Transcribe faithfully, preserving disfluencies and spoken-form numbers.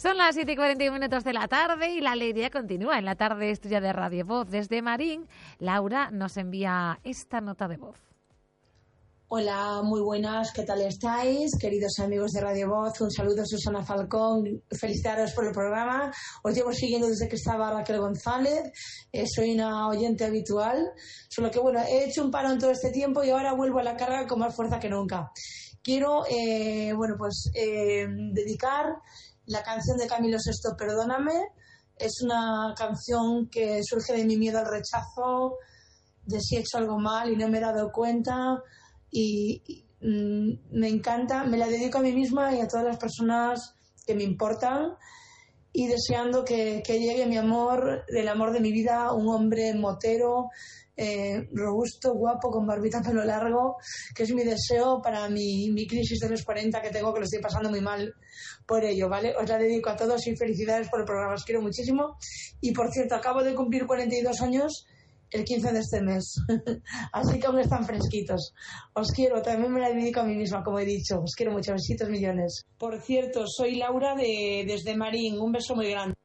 Son las siete y cuarenta y uno minutos de la tarde y la alegría continúa en la tarde estudia de Radio Voz. Desde Marín, Laura nos envía esta nota de voz. Hola, muy buenas, ¿qué tal estáis? Queridos amigos de Radio Voz, un saludo, Susana Falcón, felicitaros por el programa. Os llevo siguiendo desde que estaba Raquel González, eh, soy una oyente habitual, solo que bueno, he hecho un parón todo este tiempo y ahora vuelvo a la carga con más fuerza que nunca. Quiero, eh, bueno, pues eh, dedicar la canción de Camilo Sesto, Perdóname. Es una canción que surge de mi miedo al rechazo, de si he hecho algo mal y no me he dado cuenta. Y, y mm, me encanta, me la dedico a mí misma y a todas las personas que me importan y deseando que, que llegue mi amor, el amor de mi vida, un hombre motero, eh, robusto, guapo, con barbita, pelo largo, que es mi deseo para mi, mi crisis de los cuarenta que tengo, que lo estoy pasando muy mal por ello, ¿vale? Os la dedico a todos y felicidades por el programa, os quiero muchísimo. Y por cierto, acabo de cumplir cuarenta y dos años el quince de este mes, así que aún están fresquitos. Os quiero, también me la dedico a mí misma, como he dicho. Os quiero mucho, besitos millones. Por cierto, soy Laura de, desde Marín, un beso muy grande.